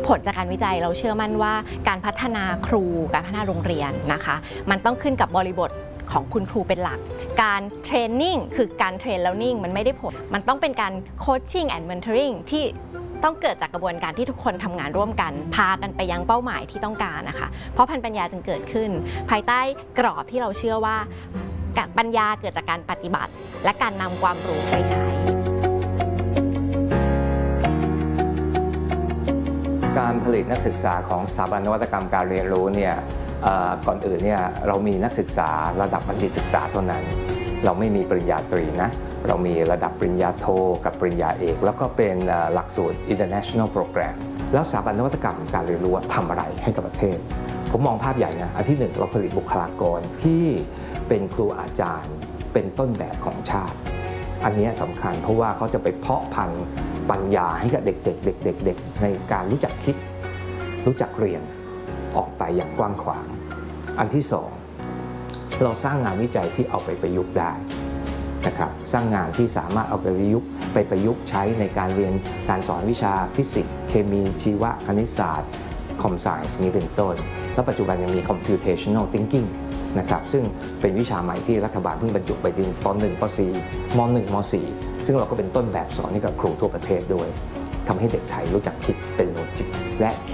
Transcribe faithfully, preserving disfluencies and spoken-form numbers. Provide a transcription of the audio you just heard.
ผลจากการวิจัยเราเชื่อมั่นว่าการพัฒนาครูการพัฒนาโรงเรียนนะคะมันต้องขึ้นกับบริบทของคุณครูเป็นหลักการเทรนนิ่งคือการเทรนแล้วนิ่งมันไม่ได้ผลมันต้องเป็นการโคชชิ่งแอนด์เมนทอริงที่ต้องเกิดจากกระบวนการที่ทุกคนทำงานร่วมกันพากันไปยังเป้าหมายที่ต้องการนะคะเพราะพันธุ์ปัญญาจึงเกิดขึ้นภายใต้กรอบที่เราเชื่อว่าปัญญาเกิดจากการปฏิบัติและการนำความรู้ไปใช้การผลิตนักศึกษาของสถาบันนวัตกรรมการเรียนรู้เนี่ยก่อนอื่นเนี่ยเรามีนักศึกษาระดับบัณฑิตศึกษาเท่านั้นเราไม่มีปริญญาตรีนะเรามีระดับปริญญาโทกับปริญญาเอกแล้วก็เป็นหลักสูตร International Program แล้วสถาบันนวัตกรรมการเรียนรู้ทำอะไรให้กับประเทศผมมองภาพใหญ่นะอันที่หนึ่งเราผลิตบุคลากรที่เป็นครูอาจารย์เป็นต้นแบบของชาติอันนี้สำคัญเพราะว่าเขาจะไปเพาะพันธุ์ปัญญาให้กับเด็กๆเด็กๆในการรู้จักคิดรู้จักเรียนออกไปอย่างกว้างขวางอันที่สองเราสร้างงานวิจัยที่เอาไปประยุกต์ได้นะครับสร้างงานที่สามารถเอาไปประยุกต์ไปประยุกต์ใช้ในการเรียนการสอนวิชาฟิสิกส์เคมีชีวะคณิตศาสตร์คอมไซน์นี้เป็นต้นและปัจจุบันยังมี computational thinking นะครับซึ่งเป็นวิชาใหม่ที่รัฐบาลเพิ่งบรรจุไปในป หนึ่ง ป สี่ ม หนึ่ง ม สี่ ซึ่งเราก็เป็นต้นแบบสอนให้กับครูทั่วประเทศด้วยทำให้เด็กไทยรู้จักคิดเป็นโลจิกและ